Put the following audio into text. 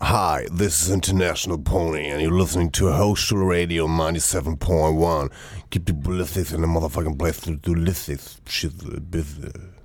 Hi, this is International Pony, and you're listening to Hostel Radio 97.1. Keep the ballistics in the motherfucking place to do ballistics shit business.